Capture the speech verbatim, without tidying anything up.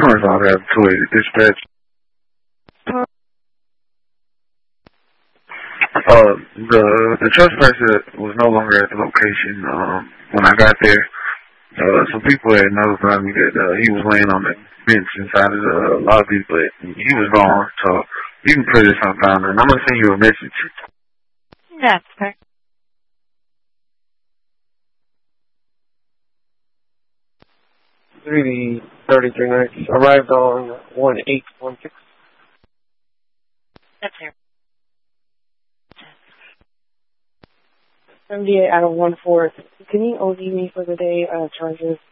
Sometimes I'll have two eighty dispatch. Uh, the the trespasser was no longer at the location. Um, when I got there, uh, some people had notified me that uh, he was laying on the bench inside of the lobby, but he was gone. So you can put this on down there, and I'm gonna send you a message. That's okay. three D thirty-three nights arrived on one eight one six. That's here. seventy-eight out of one four. Can you O D me for the day uh, charges?